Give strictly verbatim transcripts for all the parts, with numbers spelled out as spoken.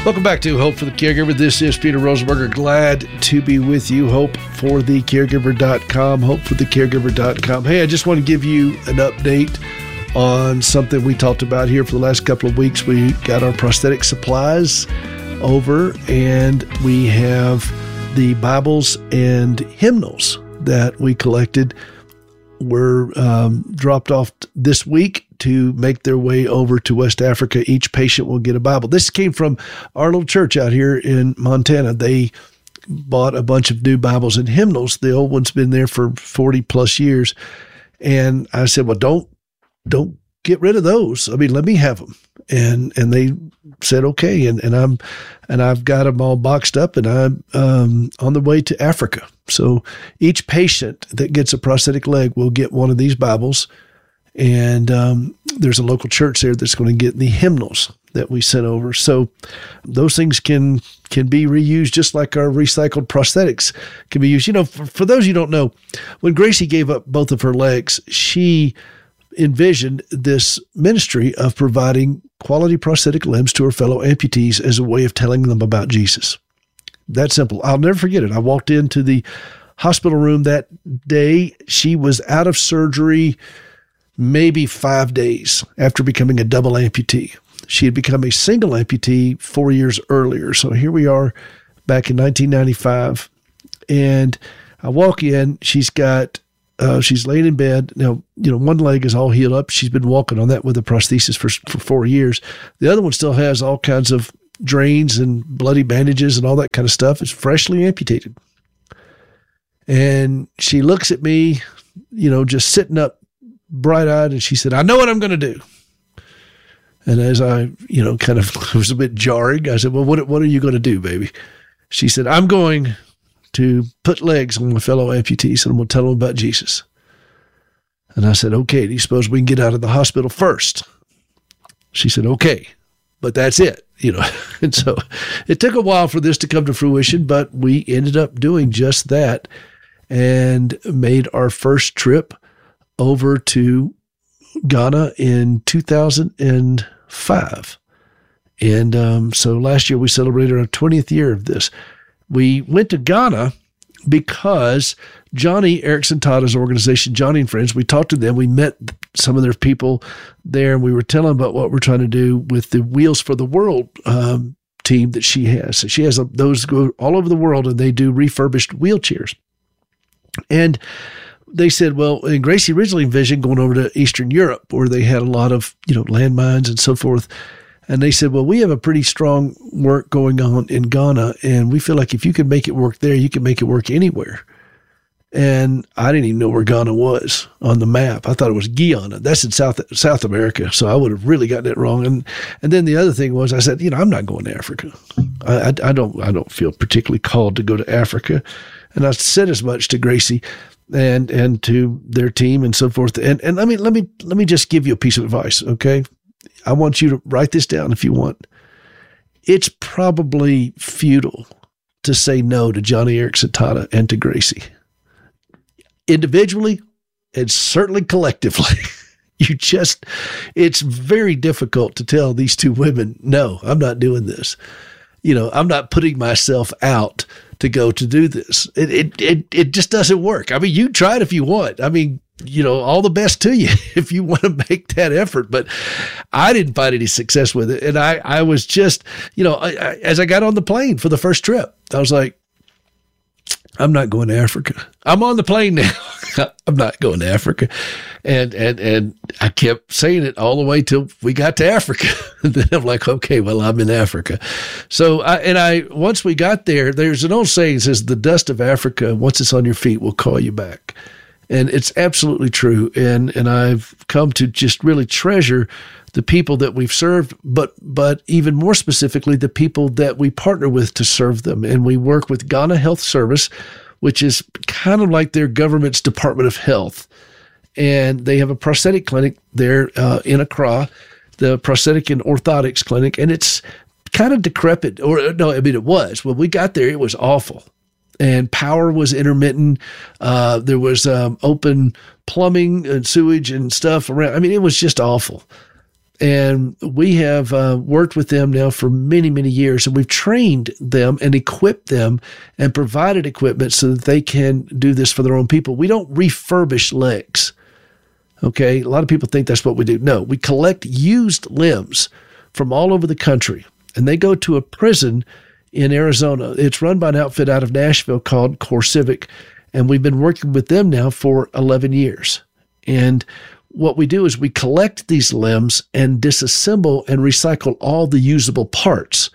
Welcome back to Hope for the Caregiver. This is Peter Rosenberger. Glad to be with you. hope for the caregiver dot com, hope for the caregiver dot com. Hey, I just want to give you an update on something we talked about here for the last couple of weeks. We got our prosthetic supplies over, and we have the Bibles and hymnals that we collected were um, dropped off this week to make their way over to West Africa. Each patient will get a Bible. This came from our little church out here in Montana. They bought a bunch of new Bibles and hymnals. The old one's been there for forty plus years. And I said, well, don't, don't get rid of those. I mean, let me have them. And, and they said, okay. And, and I'm, and I've got them all boxed up, and I'm, um, on the way to Africa. So each patient that gets a prosthetic leg will get one of these Bibles. And um, there's a local church there that's going to get the hymnals that we sent over. So those things can can be reused just like our recycled prosthetics can be used. You know, for, for those you don't know, when Gracie gave up both of her legs, she envisioned this ministry of providing quality prosthetic limbs to her fellow amputees as a way of telling them about Jesus. That simple. I'll never forget it. I walked into the hospital room that day. She was out of surgery maybe five days after becoming a double amputee. She had become a single amputee four years earlier. So here we are back in nineteen ninety-five. And I walk in, she's got, uh, she's laying in bed. Now, you know, one leg is all healed up. She's been walking on that with a prosthesis for, for four years. The other one still has all kinds of drains and bloody bandages and all that kind of stuff. It's freshly amputated. And she looks at me, you know, just sitting up, bright-eyed, and she said, I know what I'm going to do. And as I, you know, kind of it was a bit jarring, I said, well, what, what are you going to do, baby? She said, I'm going to put legs on my fellow amputees, and I'm going to tell them about Jesus. And I said, okay, do you suppose we can get out of the hospital first? She said, okay, but that's it, you know. And so it took a while for this to come to fruition, but we ended up doing just that and made our first trip over to Ghana in two thousand five. And um, so last year we celebrated our twentieth year of this. We went to Ghana because Johnny Erickson Tada's organization, Johnny and Friends, we talked to them. We met some of their people there, and we were telling about what we're trying to do with the Wheels for the World um, team that she has. So she has a, those go all over the world, and they do refurbished wheelchairs. And they said, well, and Gracie originally envisioned going over to Eastern Europe where they had a lot of, you know, landmines and so forth. And they said, well, we have a pretty strong work going on in Ghana, and we feel like if you can make it work there, you can make it work anywhere. And I didn't even know where Ghana was on the map. I thought it was Guyana. That's in South South America. So I would have really gotten it wrong. And and then the other thing was, I said, you know, I'm not going to Africa. I, I, I don't I don't feel particularly called to go to Africa. And I said as much to Gracie and and to their team and so forth. And and let me let me let me just give you a piece of advice, okay? I want you to write this down if you want. It's probably futile to say no to Johnny Erickson Tada and to Gracie. Individually and certainly collectively. You just, it's very difficult to tell these two women, no, I'm not doing this. You know, I'm not putting myself out to go to do this. It, it, it, it just doesn't work. I mean, you try it if you want. I mean, you know, all the best to you if you want to make that effort. But I didn't find any success with it. And I, I was just, you know, I, I, as I got on the plane for the first trip, I was like, I'm not going to Africa. I'm on the plane now. I'm not going to Africa. And, and, and I kept saying it all the way till we got to Africa. And then I'm like, okay, well, I'm in Africa. So, I, and I, once we got there, there's an old saying that says, the dust of Africa, once it's on your feet, will call you back. And it's absolutely true. And, and I've come to just really treasure the people that we've served, but, but even more specifically, the people that we partner with to serve them. And we work with Ghana Health Service, which is kind of like their government's Department of Health. And they have a prosthetic clinic there uh, in Accra, the prosthetic and orthotics clinic. And it's kind of decrepit, or no, I mean, it was. When we got there, it was awful. And power was intermittent. Uh, there was um, open plumbing and sewage and stuff around. I mean, it was just awful. And we have uh, worked with them now for many, many years, and we've trained them and equipped them and provided equipment so that they can do this for their own people. We don't refurbish legs. Okay. A lot of people think that's what we do. No, we collect used limbs from all over the country, and they go to a prison in Arizona. It's run by an outfit out of Nashville called CoreCivic, and we've been working with them now for eleven years. And what we do is we collect these limbs and disassemble and recycle all the usable parts.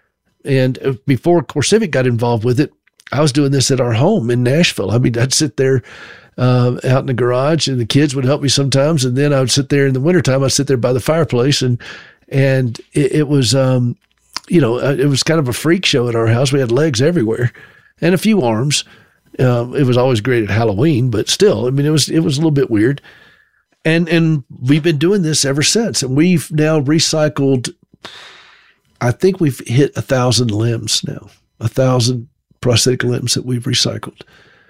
And before CoreCivic got involved with it, I was doing this at our home in Nashville. I mean, I'd sit there uh, out in the garage, and the kids would help me sometimes. And then I would sit there in the wintertime. I'd sit there by the fireplace, and and it, it was, um, you know, it was kind of a freak show at our house. We had legs everywhere and a few arms. Uh, it was always great at Halloween, but still, I mean, it was it was a little bit weird. And and we've been doing this ever since. And we've now recycled, I think we've hit a thousand limbs now, a thousand prosthetic limbs that we've recycled.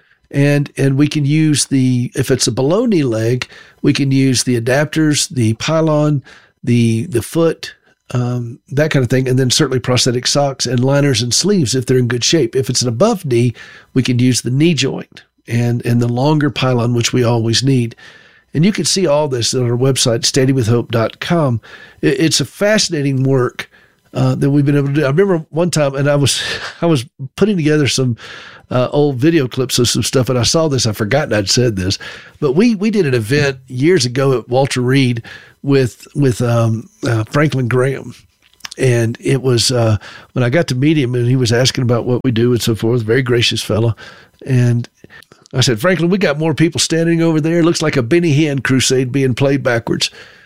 And and we can use the, if it's a below knee leg, we can use the adapters, the pylon, the the foot, um, that kind of thing. And then certainly prosthetic socks and liners and sleeves if they're in good shape. If it's an above knee, we can use the knee joint and, and the longer pylon, which we always need. And you can see all this on our website, standing with hope dot com. It's a fascinating work uh, that we've been able to do. I remember one time, and I was I was putting together some uh, old video clips of some stuff, and I saw this. I've forgotten I'd said this, but we we did an event years ago at Walter Reed with with um, uh, Franklin Graham. And it was uh, when I got to meet him, and he was asking about what we do and so forth. Very gracious fellow, and I said, Franklin, we got more people standing over there. It looks like a Benny Hinn crusade being played backwards.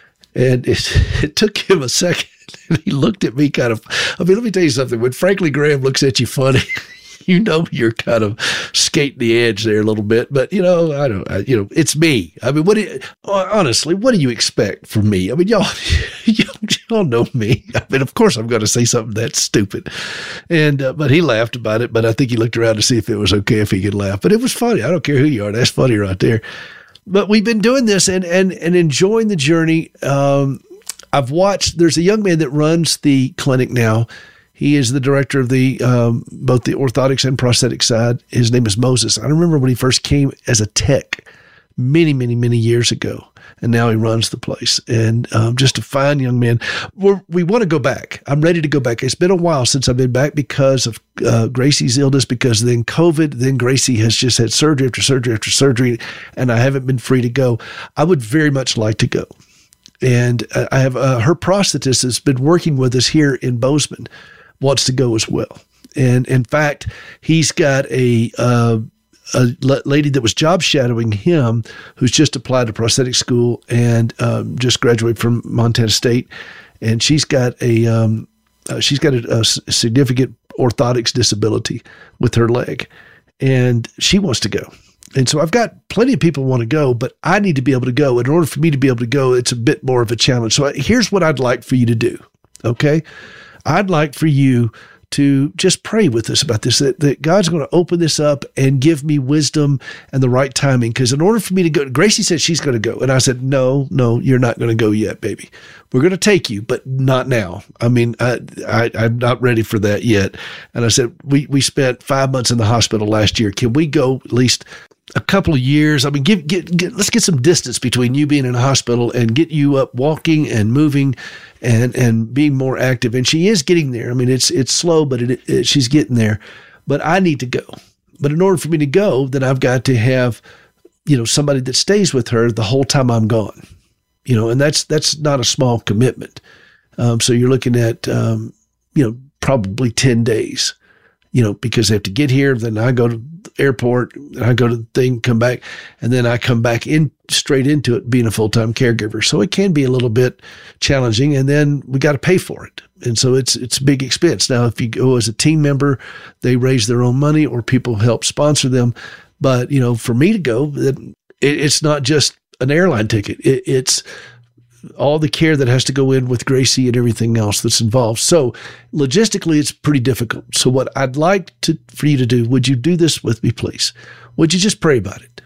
And it, it took him a second. And he looked at me kind of, I mean, let me tell you something. When Franklin Graham looks at you funny, you know you're kind of skating the edge there a little bit. But, you know, I don't, I, you know, it's me. I mean, what do you, honestly, what do you expect from me? I mean, y'all, y'all, y'all know me. I mean, of course I'm going to say something that's stupid. And, uh, but he laughed about it, but I think he looked around to see if it was okay if he could laugh. But it was funny. I don't care who you are. That's funny right there. But we've been doing this and, and, and enjoying the journey. Um, I've watched, there's a young man that runs the clinic now. He is the director of the um, both the orthotics and prosthetic side. His name is Moses. I remember when he first came as a tech many, many, many years ago, and now he runs the place. And um, just a fine young man. We're, we want to go back. I'm ready to go back. It's been a while since I've been back because of uh, Gracie's illness, because then COVID, then Gracie has just had surgery after surgery after surgery, and I haven't been free to go. I would very much like to go. And I have uh, her prosthetist has been working with us here in Bozeman, wants to go as well. And in fact, he's got a, uh, a lady that was job shadowing him who's just applied to prosthetic school and um, just graduated from Montana State. And she's got a, um, uh, she's got a, a significant orthotics disability with her leg, and she wants to go. And so I've got plenty of people who want to go, but I need to be able to go. In order for me to be able to go, it's a bit more of a challenge. So here's what I'd like for you to do. Okay. I'd like for you to just pray with us about this, that, that God's going to open this up and give me wisdom and the right timing. Because in order for me to go, Gracie said she's going to go. And I said, no, no, you're not going to go yet, baby. We're going to take you, but not now. I mean, I, I, I'm not ready for that yet. And I said, we, we spent five months in the hospital last year. Can we go at least a couple of years? I mean, give, get, get, let's get some distance between you being in a hospital and get you up walking and moving and, and being more active. And she is getting there. I mean, it's, it's slow, but it, it, she's getting there, but I need to go. But in order for me to go, then I've got to have, you know, somebody that stays with her the whole time I'm gone, you know, and that's, that's not a small commitment. Um, so you're looking at, um, you know, probably ten days, you know, because they have to get here. Then I go to the airport, and I go to the thing, come back, and then I come back in straight into it being a full-time caregiver. So it can be a little bit challenging, and then we got to pay for it. And so it's, it's a big expense. Now, if you go as a team member, they raise their own money or people help sponsor them. But, you know, for me to go, it, it's not just an airline ticket. It, it's all the care that has to go in with Gracie and everything else that's involved. So logistically, it's pretty difficult. So what I'd like to, for you to do, would you do this with me, please? Would you just pray about it?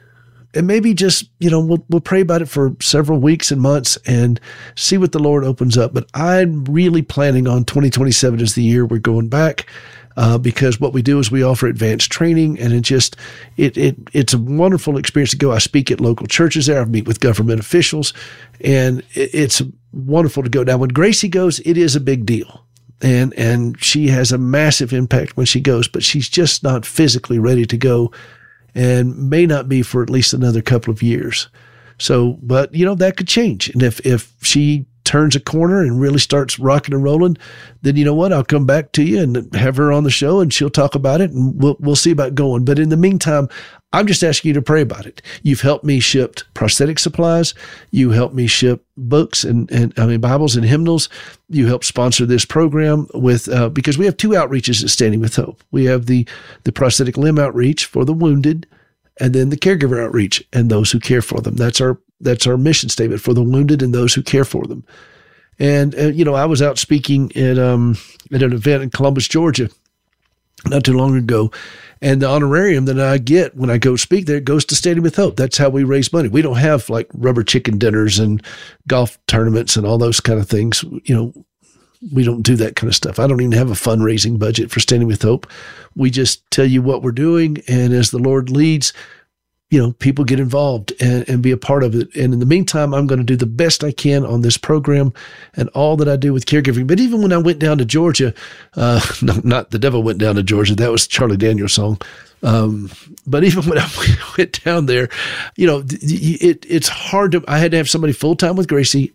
and maybe just, you know, we'll, we'll pray about it for several weeks and months and see what the Lord opens up. But I'm really planning on twenty twenty-seven as the year we're going back. Uh, because what we do is we offer advanced training, and it just it it it's a wonderful experience to go. I speak at local churches there. I meet with government officials, and it, it's wonderful to go. Now, when Gracie goes, it is a big deal, and and she has a massive impact when she goes, but she's just not physically ready to go, and may not be for at least another couple of years. So, but you know, that could change, and if if she turns a corner and really starts rocking and rolling, then you know what? I'll come back to you and have her on the show, and she'll talk about it, and we'll we'll see about going. But in the meantime, I'm just asking you to pray about it. You've helped me ship prosthetic supplies. You helped me ship books and, and I mean, Bibles and hymnals. You helped sponsor this program with, uh, because we have two outreaches at Standing with Hope. We have the, the prosthetic limb outreach for the wounded, and then the caregiver outreach and those who care for them. That's our That's our mission statement, for the wounded and those who care for them. And, uh, you know, I was out speaking at, um, at an event in Columbus, Georgia, not too long ago. And the honorarium that I get when I go speak there goes to Standing with Hope. That's how we raise money. We don't have like rubber chicken dinners and golf tournaments and all those kind of things. You know, we don't do that kind of stuff. I don't even have a fundraising budget for Standing with Hope. We just tell you what we're doing. And as the Lord leads, you know, people get involved and, and be a part of it. And in the meantime, I'm going to do the best I can on this program and all that I do with caregiving. But even when I went down to Georgia, uh, no, not The Devil Went Down to Georgia, that was Charlie Daniels' song. Um, but even when I went down there, you know, it, it's hard to, I had to have somebody full-time with Gracie,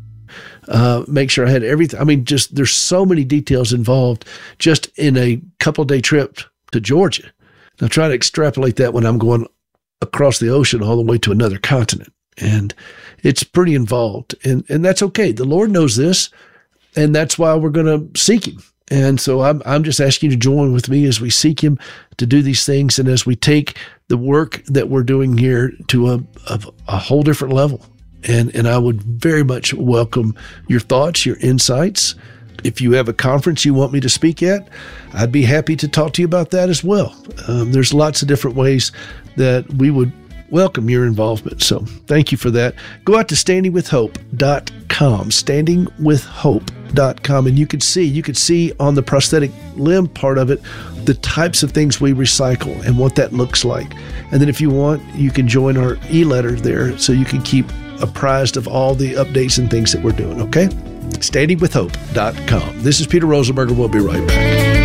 uh, make sure I had everything. I mean, just, there's so many details involved just in a couple day trip to Georgia. Now try to extrapolate that when I'm going across the ocean all the way to another continent. And it's pretty involved, and, and that's okay. The Lord knows this, and that's why we're going to seek him. And so I'm, I'm just asking you to join with me as we seek him to do these things. And as we take the work that we're doing here to a, a, a whole different level. And, and I would very much welcome your thoughts, your insights. If you have a conference you want me to speak at, I'd be happy to talk to you about that as well. Um, there's lots of different ways that we would welcome your involvement. So thank you for that. Go out to standing with hope dot com, standing with hope dot com, and you can see, you can see on the prosthetic limb part of it, the types of things we recycle and what that looks like. And then if you want, you can join our e-letter there so you can keep apprised of all the updates and things that we're doing, okay? standing with hope dot com. This is Peter Rosenberger. We'll be right back.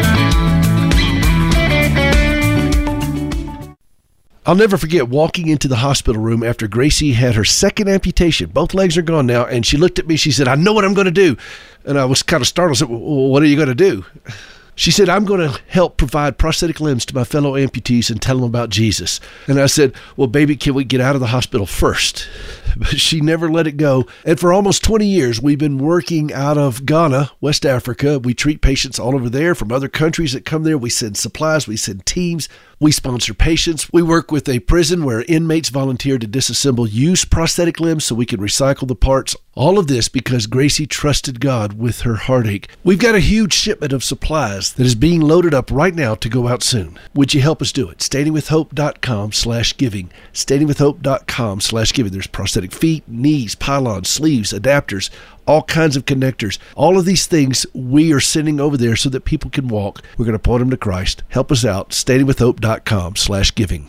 I'll never forget walking into the hospital room after Gracie had her second amputation. Both legs are gone now, and she looked at me. She said, "I know what I'm going to do." And I was kind of startled. I said, "Well, what are you going to do?" She said, "I'm going to help provide prosthetic limbs to my fellow amputees and tell them about Jesus." And I said, "Well, baby, can we get out of the hospital first?" But she never let it go. And for almost twenty years, we've been working out of Ghana, West Africa. We treat patients all over there from other countries that come there. We send supplies. We send teams. We sponsor patients. We work with a prison where inmates volunteer to disassemble used prosthetic limbs so we can recycle the parts. All of this because Gracie trusted God with her heartache. We've got a huge shipment of supplies that is being loaded up right now to go out soon. Would you help us do it? standing with hope dot com slash giving. standing with hope dot com slash giving. There's prosthetic feet, knees, pylons, sleeves, adapters, all kinds of connectors. All of these things we are sending over there so that people can walk. We're going to point them to Christ. Help us out. standing with hope dot com slash giving.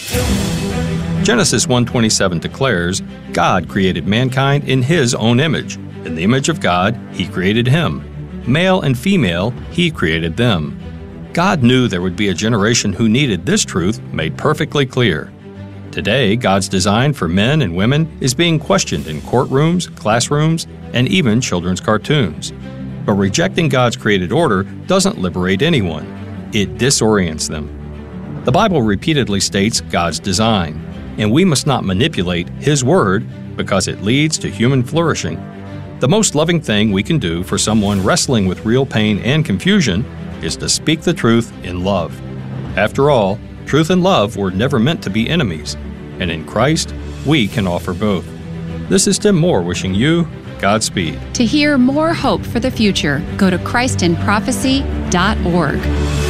Genesis one twenty-seven declares, God created mankind in his own image. In the image of God, he created him. Male and female, he created them. God knew there would be a generation who needed this truth made perfectly clear. Today, God's design for men and women is being questioned in courtrooms, classrooms, and even children's cartoons. But rejecting God's created order doesn't liberate anyone. It disorients them. The Bible repeatedly states God's design, and we must not manipulate His Word because it leads to human flourishing. The most loving thing we can do for someone wrestling with real pain and confusion is to speak the truth in love. After all, truth and love were never meant to be enemies, and in Christ, we can offer both. This is Tim Moore wishing you Godspeed. To hear more hope for the future, go to christ in prophecy dot org.